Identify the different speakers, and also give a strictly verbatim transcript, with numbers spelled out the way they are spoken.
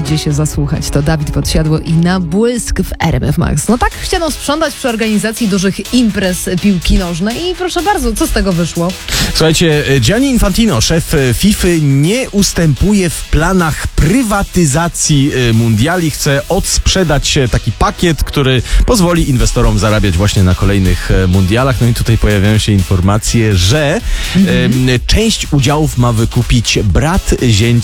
Speaker 1: idzie się zasłuchać. To Dawid Podsiadło i Na błysk w R M F Max. No tak chciano sprzątać przy organizacji dużych imprez piłki nożnej i proszę bardzo, co z tego wyszło?
Speaker 2: Słuchajcie, Gianni Infantino, szef FIFA, nie ustępuje w planach prywatyzacji mundiali. Chce odsprzedać taki pakiet, który pozwoli inwestorom zarabiać właśnie na kolejnych mundialach. No i tutaj pojawiają się informacje, że mhm. e, część udziałów ma wykupić brat zięcia